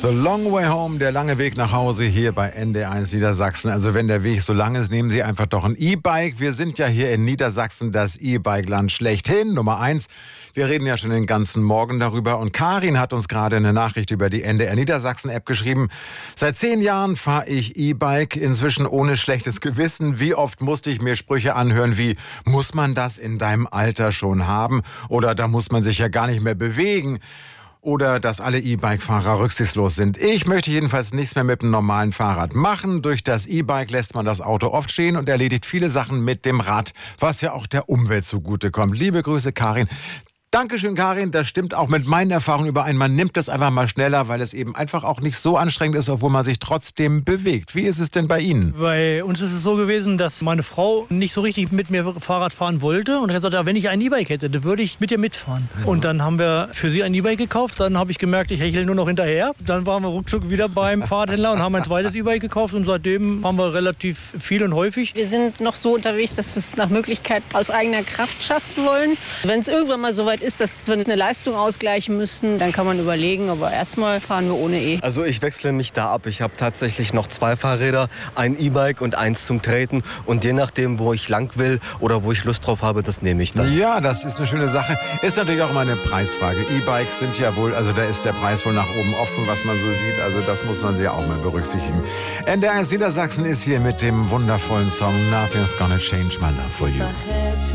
The Long Way Home, der lange Weg nach Hause hier bei NDR1 Niedersachsen. Also wenn der Weg so lang ist, nehmen Sie einfach doch ein E-Bike. Wir sind ja hier in Niedersachsen das E-Bike-Land schlechthin, Nummer 1. Wir reden ja schon den ganzen Morgen darüber. Und Karin hat uns gerade eine Nachricht über die NDR Niedersachsen-App geschrieben. Seit 10 Jahren fahre ich E-Bike, inzwischen ohne schlechtes Gewissen. Wie oft musste ich mir Sprüche anhören wie, muss man das in deinem Alter schon haben? Oder da muss man sich ja gar nicht mehr bewegen. Oder dass alle E-Bike-Fahrer rücksichtslos sind. Ich möchte jedenfalls nichts mehr mit einem normalen Fahrrad machen. Durch das E-Bike lässt man das Auto oft stehen und erledigt viele Sachen mit dem Rad, was ja auch der Umwelt zugutekommt. Liebe Grüße, Karin. Dankeschön, Karin. Das stimmt auch mit meinen Erfahrungen überein. Man nimmt das einfach mal schneller, weil es eben einfach auch nicht so anstrengend ist, obwohl man sich trotzdem bewegt. Wie ist es denn bei Ihnen? Bei uns ist es so gewesen, dass meine Frau nicht so richtig mit mir Fahrrad fahren wollte. Und er hat gesagt, ja, wenn ich ein E-Bike hätte, dann würde ich mit ihr mitfahren. Ja. Und dann haben wir für sie ein E-Bike gekauft. Dann habe ich gemerkt, ich hechle nur noch hinterher. Dann waren wir ruckzuck wieder beim Fahrradhändler und haben ein zweites E-Bike gekauft. Und seitdem haben wir relativ viel und häufig. Wir sind noch so unterwegs, dass wir es nach Möglichkeit aus eigener Kraft schaffen wollen. Wenn es irgendwann mal soweit ist, dass wir eine Leistung ausgleichen müssen, dann kann man überlegen, aber erstmal fahren wir ohne E. Also ich wechsle mich da ab. Ich habe tatsächlich noch 2 Fahrräder, ein E-Bike und eins zum Treten. Und je nachdem, wo ich lang will oder wo ich Lust drauf habe, das nehme ich dann. Ja, das ist eine schöne Sache. Ist natürlich auch immer eine Preisfrage. E-Bikes sind ja wohl, also da ist der Preis wohl nach oben offen, was man so sieht. Also das muss man ja auch mal berücksichtigen. NDR1 Niedersachsen ist hier mit dem wundervollen Song Nothing's Gonna Change My Love for You.